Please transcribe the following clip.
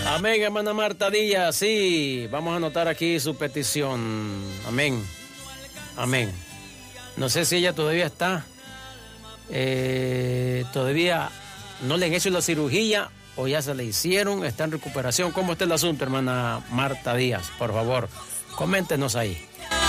Amén, hermana Marta Díaz. Sí, vamos a anotar aquí su petición. Amén. Amén. No sé si ella todavía está. Todavía no le han hecho la cirugía o ya se le hicieron, está en recuperación. ¿Cómo está el asunto, hermana Marta Díaz? Por favor, coméntenos ahí.